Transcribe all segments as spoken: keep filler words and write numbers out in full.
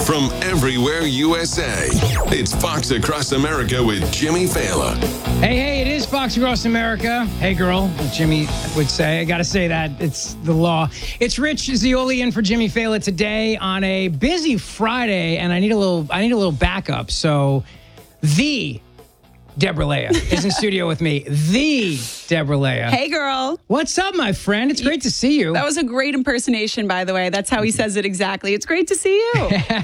from everywhere U S A. It's Fox Across America with Jimmy Fallon. Hey, hey, it is Fox Across America. Hey, girl, as Jimmy would say. I got to say that. It's the law. It's Rich Zeoli in for Jimmy Fallon today on a busy Friday, and I need a little I need a little backup. So the Deborah Leah is in studio with me. The Deborah Leah. Hey, girl. What's up, my friend? It's great to see you. That was a great impersonation, by the way. That's how he says it exactly. It's great to see you.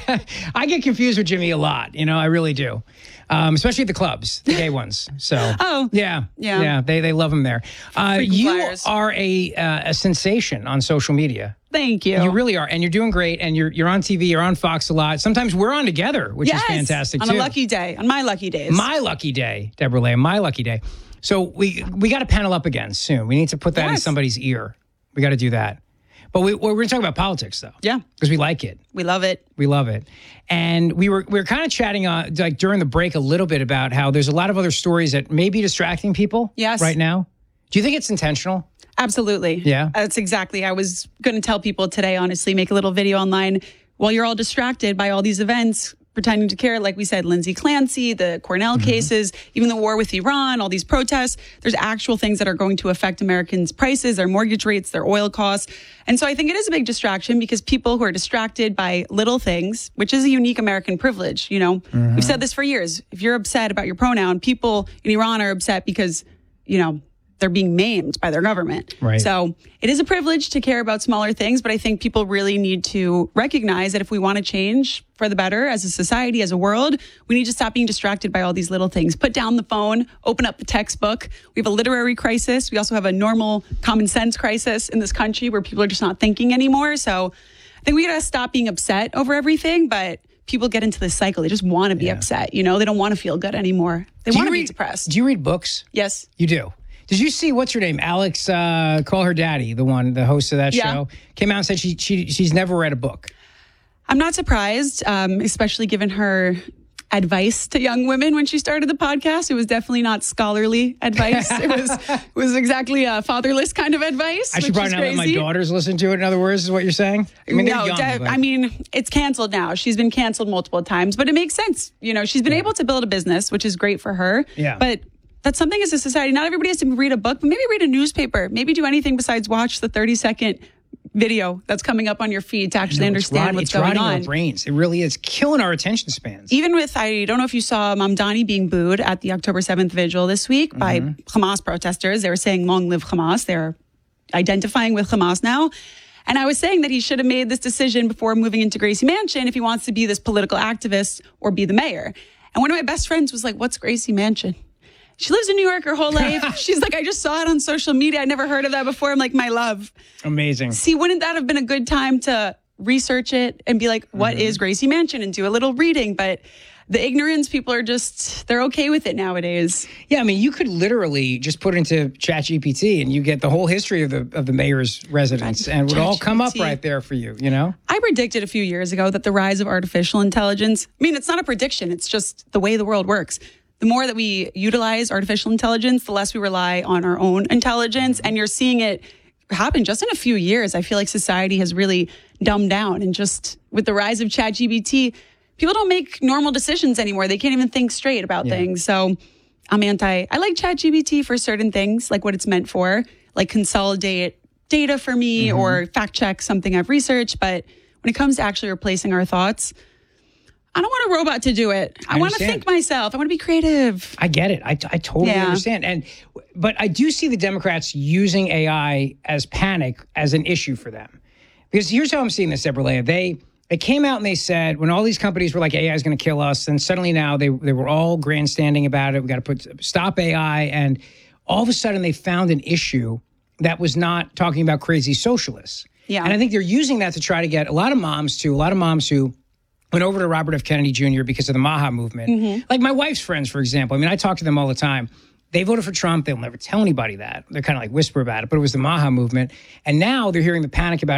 I get confused with Jimmy a lot. You know, I really do. Um, especially at the clubs, the gay ones. So, oh, yeah, yeah, yeah, they they love him there. Uh, you flyers. are a uh, a sensation on social media. Thank you. You really are, and you're doing great. And you're you're on T V, you're on Fox a lot. Sometimes we're on together, which yes, is fantastic on too. a lucky day, on my lucky days. My lucky day, Deborah Leah, my lucky day. So we we got to panel up again soon. We need to put that yes. in somebody's ear. We got to do that. But we, we're going to talk about politics, though. Yeah, because we like it. We love it. We love it. And we were we were kind of chatting on like during the break a little bit about how there's a lot of other stories that may be distracting people. Yes. Right now. Do you think it's intentional? Absolutely. Yeah. That's exactly. I was going to tell people today, honestly, make a little video online while you're all distracted by all these events, pretending to care. Like we said, Lindsay Clancy, the Cornell mm-hmm. cases, even the war with Iran, all these protests. There's actual things that are going to affect Americans' prices, their mortgage rates, their oil costs. And so I think it is a big distraction because people who are distracted by little things, which is a unique American privilege, you know, mm-hmm. we've said this for years. If you're upset about your pronoun, people in Iran are upset because, you know, they're being maimed by their government. Right. So it is a privilege to care about smaller things, but I think people really need to recognize that if we want to change for the better as a society, as a world, we need to stop being distracted by all these little things. Put down the phone, open up the textbook. We have a literary crisis. We also have a normal common sense crisis in this country where people are just not thinking anymore. So I think we got to stop being upset over everything, but people get into this cycle. They just want to be yeah. upset. You know, they don't want to feel good anymore. They want to be depressed. Do you read books? Yes. You do? Did you see, what's her name? Alex, uh, Call Her Daddy, the one, the host of that yeah. show, came out and said she, she she's never read a book. I'm not surprised, um, especially given her advice to young women when she started the podcast. It was definitely not scholarly advice. It was it was exactly a fatherless kind of advice. I should probably not let my daughters listen to it, in other words, is what you're saying? I mean, no, young, de- but... I mean, it's canceled now. She's been canceled multiple times, but it makes sense. You know, she's been yeah. able to build a business, which is great for her. Yeah. But that's something as a society. Not everybody has to read a book, but maybe read a newspaper. Maybe do anything besides watch the thirty second video that's coming up on your feed to actually no, understand rot- what's it's going rotting on. Our brains. It really is killing our attention spans. Even with, I don't know if you saw Mamdani being booed at the October seventh vigil this week mm-hmm. by Hamas protesters. They were saying, long live Hamas. They're identifying with Hamas now. And I was saying that he should have made this decision before moving into Gracie Mansion if he wants to be this political activist or be the mayor. And one of my best friends was like, what's Gracie Mansion? She lives in New York her whole life. She's like, I just saw it on social media. I never heard of that before. I'm like, my love. Amazing. See, wouldn't that have been a good time to research it and be like, what mm-hmm. is Gracie Mansion and do a little reading? But the ignorance, people are just, they're okay with it nowadays. Yeah, I mean, you could literally just put into ChatGPT and you get the whole history of the of the mayor's residence and it would all come up right there for you, you know? I predicted a few years ago that the rise of artificial intelligence, I mean, it's not a prediction. It's just the way the world works. The more that we utilize artificial intelligence, the less we rely on our own intelligence. And you're seeing it happen just in a few years. I feel like society has really dumbed down. And just with the rise of ChatGPT, people don't make normal decisions anymore. They can't even think straight about yeah. things. So I'm anti. I like ChatGPT for certain things, like what it's meant for, like consolidate data for me mm-hmm. or fact check something I've researched. But when it comes to actually replacing our thoughts, I don't want a robot to do it. I, I want to think myself. I want to be creative. I get it. I, I totally yeah. understand. And but I do see the Democrats using A I as panic as an issue for them. Because here's how I'm seeing this, Deborah Leah. They they came out and they said, when all these companies were like, A I is going to kill us, and suddenly now they they were all grandstanding about it. We got to put stop A I. And all of a sudden they found an issue that was not talking about crazy socialists. Yeah. And I think they're using that to try to get a lot of moms to, a lot of moms who went over to Robert F. Kennedy Junior because of the Maha movement. Mm-hmm. Like my wife's friends, for example. I mean, I talk to them all the time. They voted for Trump. They'll never tell anybody that. They're kind of like whisper about it. But it was the Maha movement. And now they're hearing the panic about